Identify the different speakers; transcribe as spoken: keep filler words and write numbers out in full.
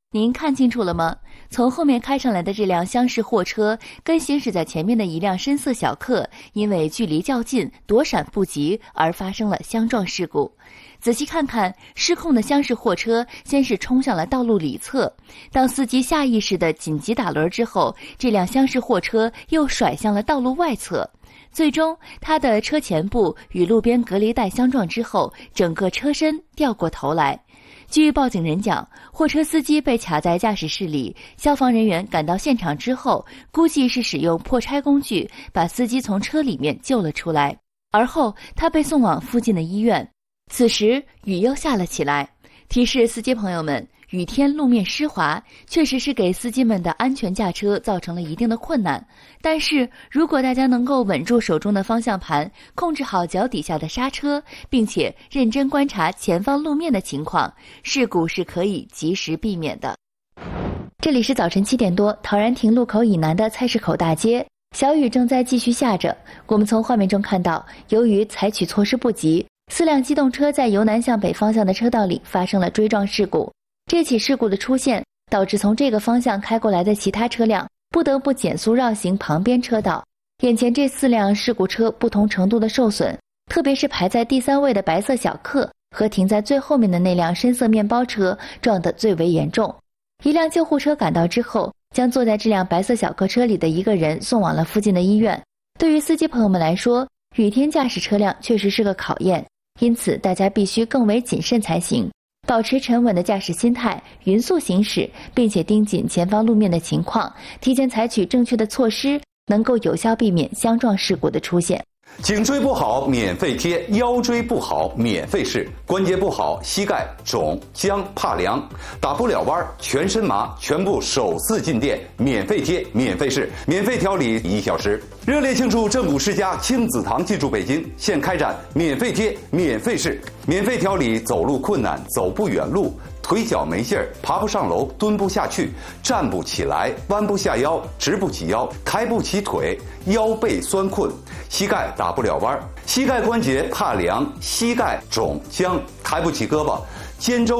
Speaker 1: 您看清楚了吗？从后面开上来的这辆厢式货车跟行驶在前面的一辆深色小客，因为距离较近，躲闪不及而发生了相撞事故。仔细看看，失控的厢式货车先是冲向了道路里侧，当司机下意识地紧急打轮之后，这辆厢式货车又甩向了道路外侧。最终，它的车前部与路边隔离带相撞之后，整个车身掉过头来。据报警人讲，货车司机被卡在驾驶室里，消防人员赶到现场之后，估计是使用破拆工具把司机从车里面救了出来，而后他被送往附近的医院。此时雨又下了起来，提示司机朋友们，雨天路面湿滑，确实是给司机们的安全驾车造成了一定的困难。但是如果大家能够稳住手中的方向盘，控制好脚底下的刹车，并且认真观察前方路面的情况，事故是可以及时避免的。这里是早晨七点多，陶然亭路口以南的菜市口大街，小雨正在继续下着。我们从画面中看到，由于采取措施不及，四辆机动车在由南向北方向的车道里发生了追撞事故。这起事故的出现，导致从这个方向开过来的其他车辆不得不减速绕行旁边车道。眼前这四辆事故车不同程度的受损，特别是排在第三位的白色小客和停在最后面的那辆深色面包车撞得最为严重。一辆救护车赶到之后，将坐在这辆白色小客车里的一个人送往了附近的医院。对于司机朋友们来说，雨天驾驶车辆确实是个考验，因此大家必须更为谨慎才行，保持沉稳的驾驶心态，匀速行驶，并且盯紧前方路面的情况，提前采取正确的措施，能够有效避免相撞事故的出现。
Speaker 2: 颈椎不好免费贴，腰椎不好免费试，关节不好膝盖肿僵怕凉，打不了弯全身麻，全部首次进店免费贴免费试，免费调理一小时。热烈庆祝正骨世家亲子堂进驻北京，现开展免费贴免费试，免费调理走路困难走不远路，腿脚没劲儿，爬不上楼，蹲不下去，站不起来，弯不下腰，直不起腰，抬不起腿，腰背酸困，膝盖打不了弯，膝盖关节怕凉，膝盖肿僵，抬不起胳膊，肩周